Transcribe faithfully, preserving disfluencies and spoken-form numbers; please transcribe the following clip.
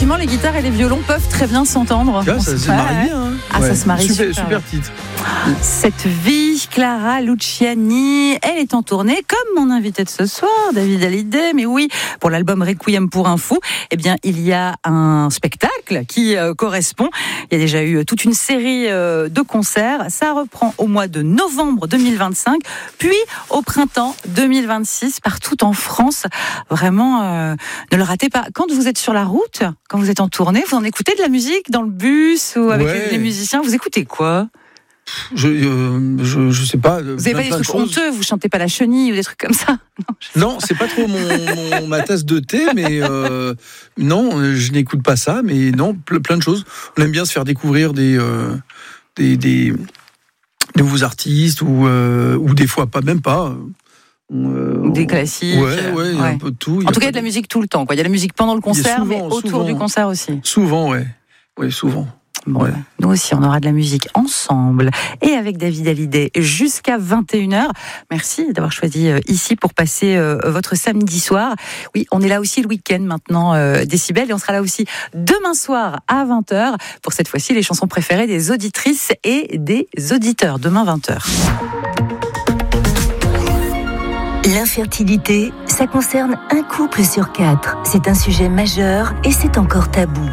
effectivement, les guitares et les violons peuvent très bien s'entendre. Ah, ça se marie bien. Hein. Ah, ouais. Ça se marie super. Super, super ouais. titre. Cette vie, Clara Luciani, elle est en tournée, comme mon invité de ce soir, David Hallyday. Mais oui, pour l'album Requiem pour un fou, eh bien, il y a un spectacle qui euh, correspond. Il y a déjà eu toute une série euh, de concerts. Ça reprend au mois de novembre deux mille vingt-cinq, puis au printemps deux mille vingt-six, partout en France. Vraiment, euh, ne le ratez pas. Quand vous êtes sur la route, quand vous êtes en tournée, vous en écoutez de la musique dans le bus ou avec ouais. les, les musiciens. Vous écoutez quoi ? Je, euh, je, je sais pas. Vous n'avez pas des trucs de honteux, vous chantez pas la chenille ou des trucs comme ça? Non, non c'est pas trop mon, mon, ma tasse de thé, mais euh, non, je n'écoute pas ça, mais non, plein de choses. On aime bien se faire découvrir des, euh, des, des, des nouveaux artistes ou, euh, ou des fois pas, même pas. Euh, des classiques. Ouais, ouais, il y a ouais. un peu de tout. En tout cas, il y a de la musique tout le temps, quoi. Il y a de la musique pendant le concert, souvent, mais autour souvent, du concert aussi. Souvent, ouais. Ouais, souvent. Bon, ouais. Nous aussi, on aura de la musique ensemble et avec David Hallyday jusqu'à vingt et une heures. Merci d'avoir choisi euh, ici pour passer euh, votre samedi soir. Oui, on est là aussi le week-end maintenant, euh, Décibel, et on sera là aussi demain soir à vingt heures pour cette fois-ci les chansons préférées des auditrices et des auditeurs. Demain vingt heures. L'infertilité, ça concerne un couple sur quatre. C'est un sujet majeur et c'est encore tabou.